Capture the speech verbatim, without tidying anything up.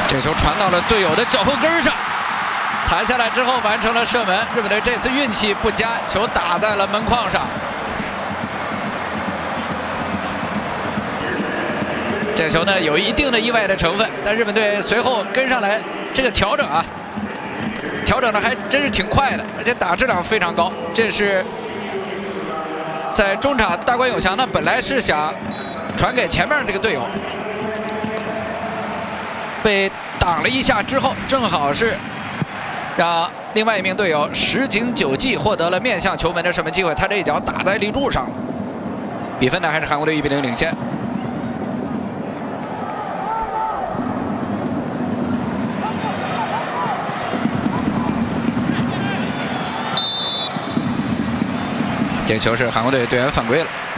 这球传到了队友的脚后跟上，弹下来之后完成了射门。日本队这次运气不佳，球打在了门框上。这球呢有一定的意外的成分，但日本队随后跟上来，这个调整啊，调整的还真是挺快的，而且打质量非常高。这是在中场，大关永祥呢本来是想传给前面这个队友，被挡了一下之后，正好是让另外一名队友石井久纪获得了面向球门的射门机会，他这一脚打在立柱上了。比分呢还是韩国队一比零领先。这球是韩国队队员犯规了。